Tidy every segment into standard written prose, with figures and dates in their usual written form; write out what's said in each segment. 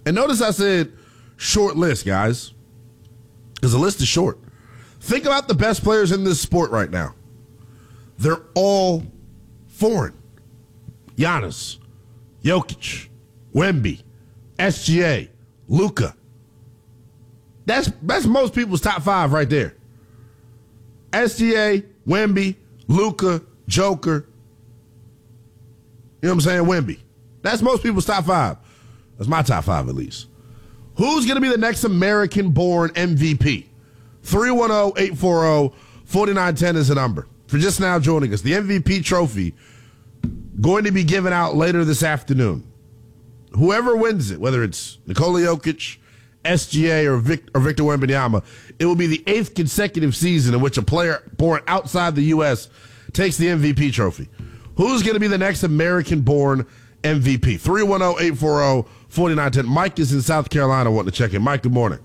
And notice I said short list, guys, because the list is short. Think about the best players in this sport right now. They're all foreign. Giannis, Jokic, Wemby, SGA, Luka. That's most people's top five right there. SGA, Wemby, Luka, Joker. You know what I'm saying? Wemby. That's most people's top five. That's my top five at least. Who's going to be the next American-born MVP? 310-840-4910 is the number. For just now joining us, the MVP trophy going to be given out later this afternoon. Whoever wins it, whether it's Nikola Jokic, SGA, or Victor Wembanyama, it will be the 8th consecutive season in which a player born outside the U.S. takes the MVP trophy. Who's going to be the next American-born MVP? 310-840-4910. Mike is in South Carolina wanting to check in. Mike, good morning.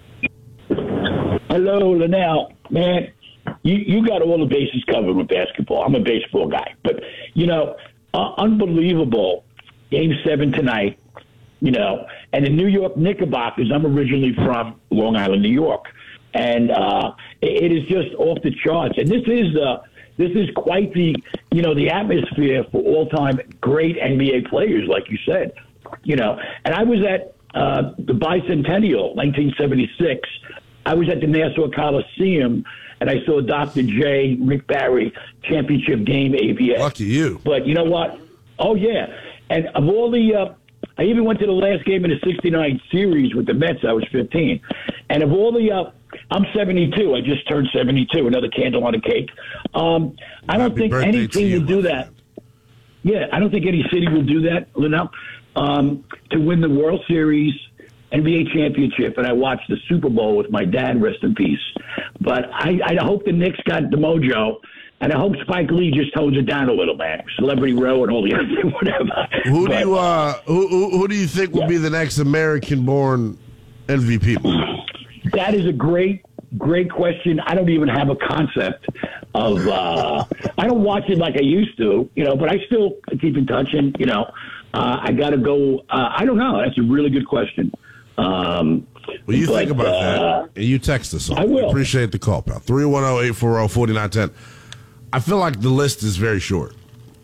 Hello, Linnell. Man, you got all the bases covered with basketball. I'm a baseball guy. But, unbelievable. Game 7 tonight, and the New York Knickerbockers, I'm originally from Long Island, New York. And it is just off the charts. And this is quite the atmosphere for all-time great NBA players, like you said. And I was at the Bicentennial, 1976. I was at the Nassau Coliseum, and I saw Dr. J, Rick Barry, championship game, ABA. Lucky you. But you know what? Oh, yeah. And of all the I even went to the last game in the 69 series with the Mets. I was 15. And of all the I'm 72. I just turned 72, another candle on a cake. I don't think any team will do that. Yeah, I don't think any city will do that, Linnell, to win the World Series, NBA championship, and I watched the Super Bowl with my dad, rest in peace. But I hope the Knicks got the mojo, and I hope Spike Lee just tones it down a little, man. Celebrity Row and all the other whatever. Who do you think will be the next American-born MVP? That is a great question. I don't even have a concept of. I don't watch it like I used to, but I still keep in touch, and I got to go. I don't know. That's a really good question. Think about that, and you text us on. I will. Appreciate the call, pal. 310-840-4910. I feel like the list is very short.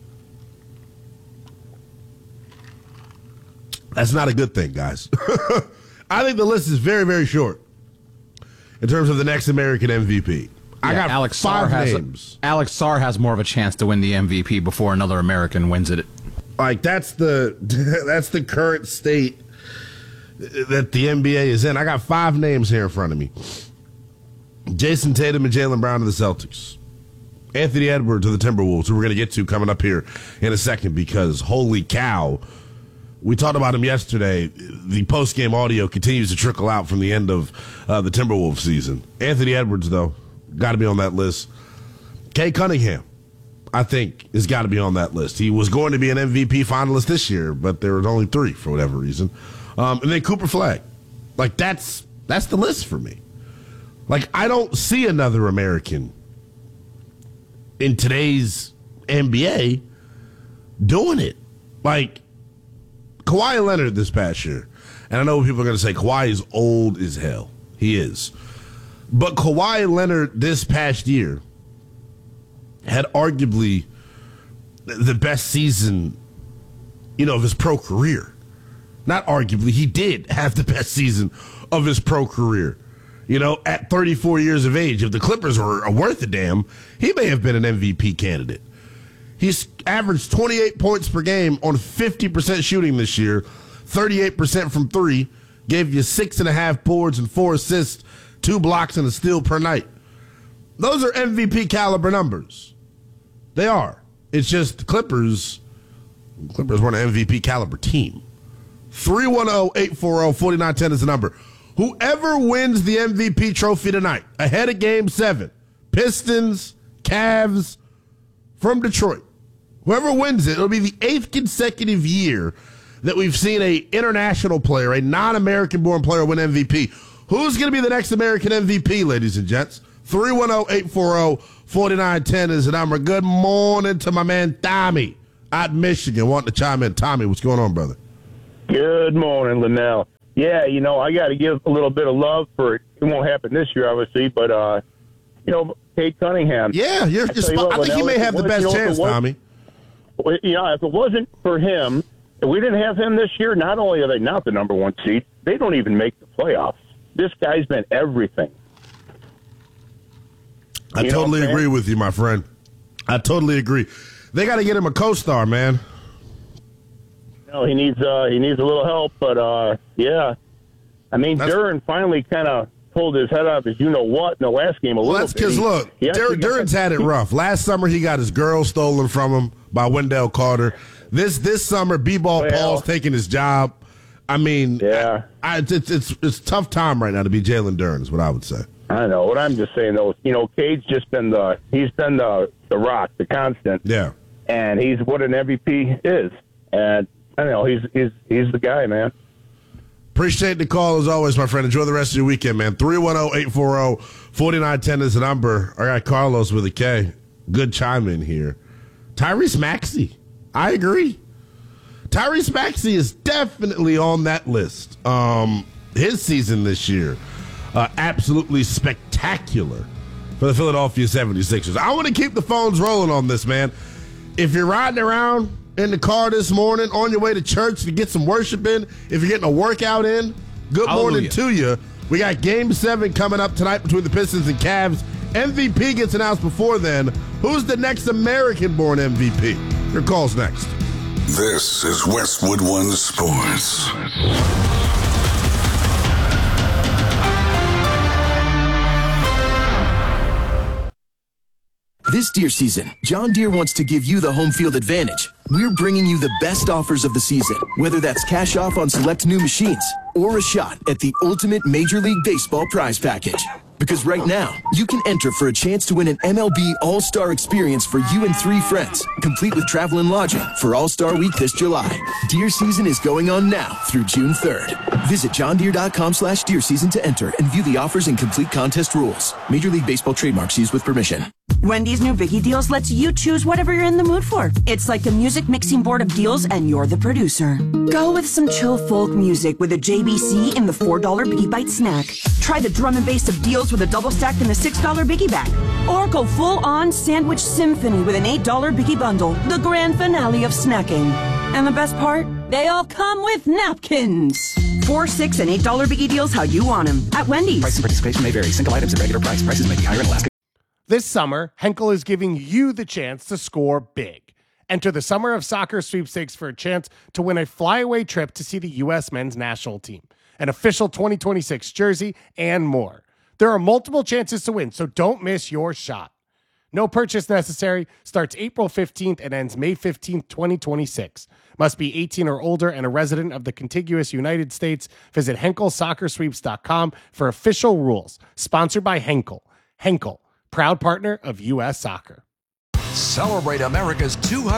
That's not a good thing, guys. I think the list is very, very short in terms of the next American MVP. I got Alex five Sarr names. Alex Sarr has more of a chance to win the MVP before another American wins it. Like that's the current state that the NBA is in. I got five names here in front of me. Jason Tatum and Jaylen Brown of the Celtics. Anthony Edwards of the Timberwolves, who we're going to get to coming up here in a second because holy cow, we talked about him yesterday. The post-game audio continues to trickle out from the end of the Timberwolves season. Anthony Edwards, though, got to be on that list. Kay Cunningham, I think, has got to be on that list. He was going to be an MVP finalist this year, but there was only three for whatever reason. And then Cooper Flagg. Like, that's the list for me. Like, I don't see another American in today's NBA doing it. Like, Kawhi Leonard this past year, and I know people are going to say Kawhi is old as hell. He is. But Kawhi Leonard this past year had arguably the best season, of his pro career. Not arguably, he did have the best season of his pro career. At 34 years of age, if the Clippers were worth a damn, he may have been an MVP candidate. He's averaged 28 points per game on 50% shooting this year, 38% from three, gave you 6.5 boards and 4 assists, 2 blocks and a steal per night. Those are MVP caliber numbers. They are. It's just the Clippers weren't an MVP caliber team. 310-840-4910 is the number. Whoever wins the MVP trophy tonight, ahead of Game 7, Pistons, Cavs from Detroit, whoever wins it, it'll be the 8th consecutive year that we've seen a international player, a non-American born player win MVP. Who's going to be the next American MVP, ladies and gents? 310-840-4910 is the number. Good morning to my man Tommy out in Michigan wanting to chime in. Tommy, what's going on, brother? Good morning, Linnell. Yeah, I got to give a little bit of love for it. It won't happen this year, obviously, but, Cade Cunningham. Yeah, you're spot. I think he may have the best chance, Tommy. If it wasn't for him, if we didn't have him this year, not only are they not the number one seed, they don't even make the playoffs. This guy's been everything. I totally agree with you, my friend. I totally agree. They got to get him a co-star, man. No, he needs a little help, but yeah. I mean, Duran finally kind of pulled his head up, as you know what, in the last game a little bit. That's because, look, Duran's had it rough. Last summer, he got his girl stolen from him by Wendell Carter. This summer, B-Ball Paul's taking his job. I mean, yeah, it's tough time right now to be Jalen Duran, is what I would say. I know. What I'm just saying, though, Cade's just been the rock, the constant. Yeah. And he's what an MVP is. And I know he's the guy, man. Appreciate the call as always, my friend. Enjoy the rest of your weekend, man. 310-840-4910 is the number. I got Carlos with a K. Good chime in here. Tyrese Maxey. I agree. Tyrese Maxey is definitely on that list. His season this year, absolutely spectacular for the Philadelphia 76ers. I want to keep the phones rolling on this, man. If you're riding around in the car this morning on your way to church to get some worship in, if you're getting a workout in, good morning to you. We got Game 7 coming up tonight between the Pistons and Cavs. MVP gets announced before then. Who's the next American-born MVP? Your call's next. This is Westwood One Sports. This deer season, John Deere wants to give you the home field advantage. We're bringing you the best offers of the season, whether that's cash off on select new machines or a shot at the ultimate Major League Baseball prize package. Because right now, you can enter for a chance to win an MLB All-Star experience for you and 3 friends, complete with travel and lodging for All-Star Week this July. Deer season is going on now through June 3rd. Visit johndeere.com/deer season to enter and view the offers and complete contest rules. Major League Baseball trademarks used with permission. Wendy's new Biggie Deals lets you choose whatever you're in the mood for. It's like a music mixing board of deals, and you're the producer. Go with some chill folk music with a JBC in the $4 Biggie Bite snack. Try the drum and bass of deals with a double stack in the $6 Biggie Bag. Or go full-on sandwich symphony with an $8 Biggie Bundle, the grand finale of snacking. And the best part? They all come with napkins. $4, $6, and $8 Biggie Deals how you want them at Wendy's. Price and participation may vary. Single items at regular price. Prices may be higher in Alaska. This summer, Henkel is giving you the chance to score big. Enter the Summer of Soccer sweepstakes for a chance to win a flyaway trip to see the U.S. men's national team, an official 2026 jersey, and more. There are multiple chances to win, so don't miss your shot. No purchase necessary. Starts April 15th and ends May 15th, 2026. Must be 18 or older and a resident of the contiguous United States. Visit HenkelSoccerSweeps.com for official rules. Sponsored by Henkel. Henkel, proud partner of U.S. Soccer. Celebrate America's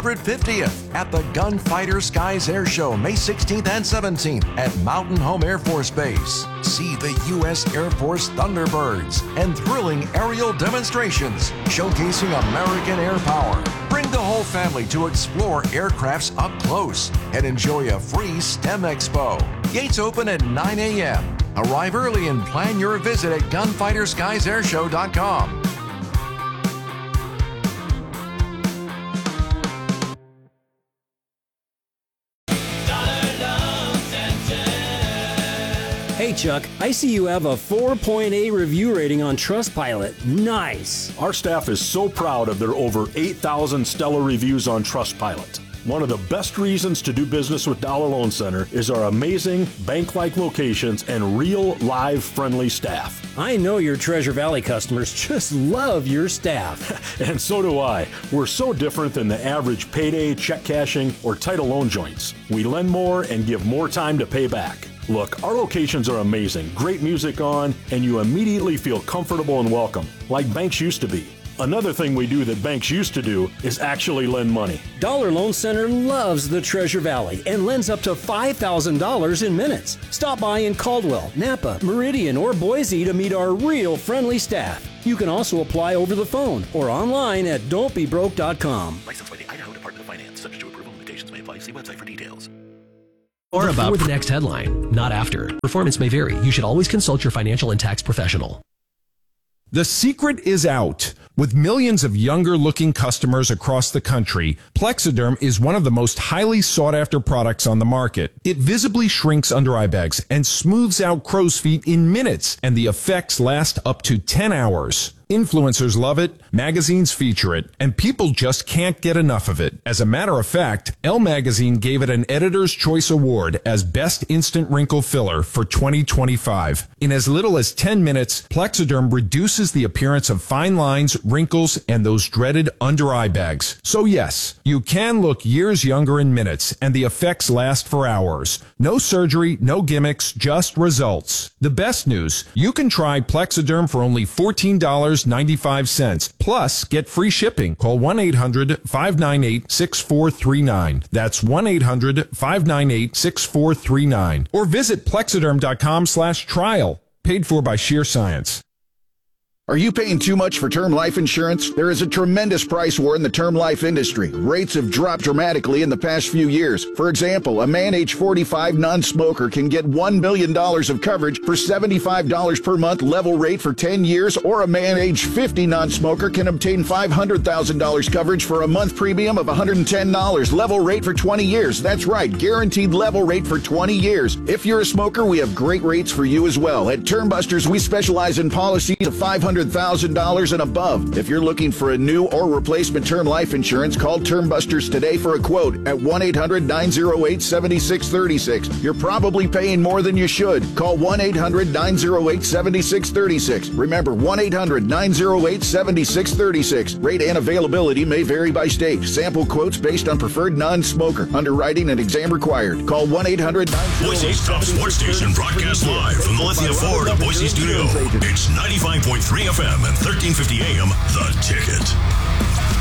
250th at the Gunfighter Skies Air Show, May 16th and 17th at Mountain Home Air Force Base. See the U.S. Air Force Thunderbirds and thrilling aerial demonstrations showcasing American air power. Bring the whole family to explore aircrafts up close and enjoy a free STEM Expo. Gates open at 9 a.m. Arrive early and plan your visit at gunfighterskiesairshow.com. Hey Chuck, I see you have a 4.8 review rating on Trustpilot. Nice. Our staff is so proud of their over 8,000 stellar reviews on Trustpilot. One of the best reasons to do business with Dollar Loan Center is our amazing bank-like locations and real, live, friendly staff. I know your Treasure Valley customers just love your staff. And so do I. We're so different than the average payday, check cashing, or title loan joints. We lend more and give more time to pay back. Look, our locations are amazing, great music on, and you immediately feel comfortable and welcome, like banks used to be. Another thing we do that banks used to do is actually lend money. Dollar Loan Center loves the Treasure Valley and lends up to $5,000 in minutes. Stop by in Caldwell, Napa, Meridian, or Boise to meet our real friendly staff. You can also apply over the phone or online at don'tbebroke.com. Licensed by the Idaho Department of Finance. Subject to approval, limitations may apply. See website for details. Or about the next headline, not after. Performance may vary. You should always consult your financial and tax professional. The secret is out. With millions of younger-looking customers across the country, Plexiderm is one of the most highly sought-after products on the market. It visibly shrinks under-eye bags and smooths out crow's feet in minutes, and the effects last up to 10 hours. Influencers love it, magazines feature it, and people just can't get enough of it. As a matter of fact, Elle Magazine gave it an Editor's Choice Award as Best Instant Wrinkle Filler for 2025. In as little as 10 minutes, Plexiderm reduces the appearance of fine lines, wrinkles, and those dreaded under-eye bags. So yes, you can look years younger in minutes, and the effects last for hours. No surgery, no gimmicks, just results. The best news, you can try Plexiderm for only $14.95. Plus, get free shipping. Call 1-800-598-6439. That's 1-800-598-6439. Or visit plexiderm.com/trial. Paid for by Sheer Science. Are you paying too much for term life insurance? There is a tremendous price war in the term life industry. Rates have dropped dramatically in the past few years. For example, a man age 45 non-smoker can get $1 million of coverage for $75 per month level rate for 10 years, or a man age 50 non-smoker can obtain $500,000 coverage for a month premium of $110 level rate for 20 years. That's right, guaranteed level rate for 20 years. If you're a smoker, we have great rates for you as well. At Term Busters, we specialize in policies of $500,000 and above. If you're looking for a new or replacement term life insurance, call Term Busters today for a quote at 1-800-908-7636. You're probably paying more than you should. Call 1-800-908-7636. Remember, 1-800-908-7636. Rate and availability may vary by state. Sample quotes based on preferred non-smoker. Underwriting and exam required. Call 1-800-908-7636. Boise's top sports station broadcast live from the Lithia Ford Boise studio. It's 95.3 FM and 1350 AM, The Ticket.